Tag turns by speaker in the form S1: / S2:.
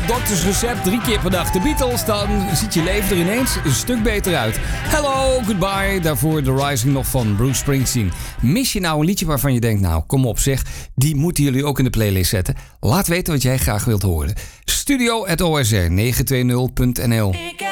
S1: op Dokters Recept 3 keer per dag de Beatles, dan ziet je leven er ineens een stuk beter uit. Hello, goodbye. Daarvoor The Rising nog van Bruce Springsteen. Mis je nou een liedje waarvan je denkt, nou kom op zeg, die moeten jullie ook in de playlist zetten? Laat weten wat jij graag wilt horen. Studio@osr920.nl